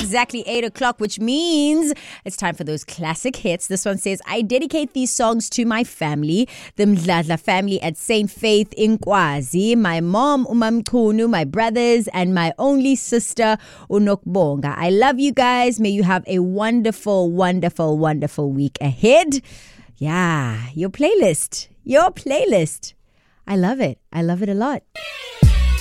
exactly 8 o'clock, which means it's time for those classic hits. This one says, I dedicate these songs to my family, the Mdladla family at St. Faith in Kwazi, my mom, Umamkunu, my brothers, and my only sister, Unokbonga. I love you guys. May you have a wonderful, wonderful, wonderful week ahead. Yeah, your playlist. I love it. I love it a lot.